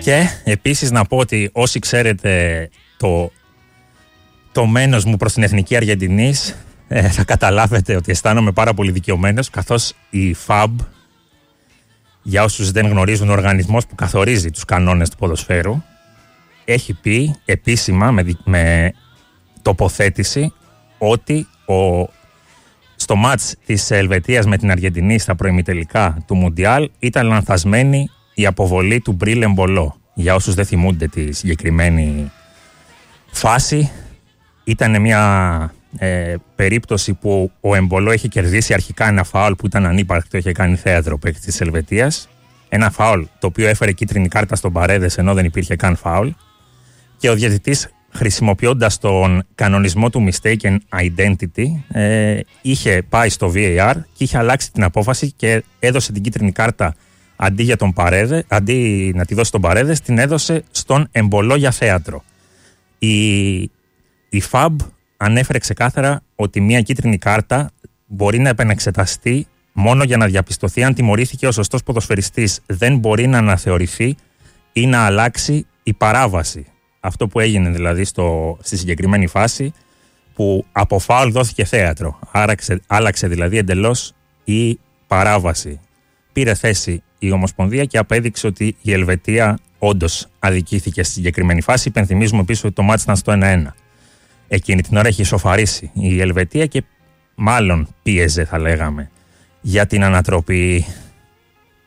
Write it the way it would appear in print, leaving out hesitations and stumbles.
Και επίσης να πω ότι όσοι ξέρετε το μένος μου προς την Εθνική Αργεντινής, θα καταλάβετε ότι αισθάνομαι πάρα πολύ δικαιωμένος, καθώς η FAB, για όσους δεν γνωρίζουν, ο οργανισμός που καθορίζει τους κανόνες του ποδοσφαίρου, έχει πει επίσημα με τοποθέτηση ότι στο μάτς της Ελβετίας με την Αργεντινή στα προημιτελικά του Μουντιάλ ήταν λανθασμένη η αποβολή του Μπριλ Εμπολό. Για όσους δεν θυμούνται τη συγκεκριμένη φάση, ήταν μια περίπτωση που ο Εμπολό είχε κερδίσει αρχικά ένα φάουλ που ήταν ανύπαρκτο, είχε κάνει θέατρο παίκτη της Ελβετίας. Ένα φάουλ το οποίο έφερε κίτρινη κάρτα στον Παρέδες ενώ δεν υπήρχε καν φάουλ. Και ο διαιτητής, χρησιμοποιώντας τον κανονισμό του mistaken identity, είχε πάει στο VAR και είχε αλλάξει την απόφαση και έδωσε την κίτρινη κάρτα αντί να τη δώσει στον Παρέδες, την έδωσε στον Εμπολό για θέατρο. Η FAB ανέφερε ξεκάθαρα ότι μια κίτρινη κάρτα μπορεί να επανεξεταστεί μόνο για να διαπιστωθεί αν τιμωρήθηκε ο σωστός ποδοσφαιριστής. Δεν μπορεί να αναθεωρηθεί ή να αλλάξει η παράβαση. Αυτό που έγινε δηλαδή στη συγκεκριμένη φάση, που από φάουλ δόθηκε θέατρο. Άλλαξε δηλαδή εντελώς η παράβαση. Πήρε θέση η Ομοσπονδία και απέδειξε ότι η Ελβετία όντως αδικήθηκε στη συγκεκριμένη φάση. Υπενθυμίζουμε επίσης ότι το μάτς ήταν στο 1-1. Εκείνη την ώρα έχει ισοφαρίσει η Ελβετία και μάλλον πίεζε, θα λέγαμε, για την ανατροπή